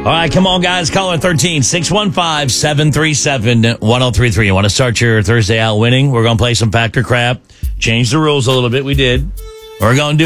All right, come on, guys. Caller 13, 615-737-1033. You want to start your Thursday out winning? We're going to play some Packer crap. Change the rules a little bit. We did. We're going to do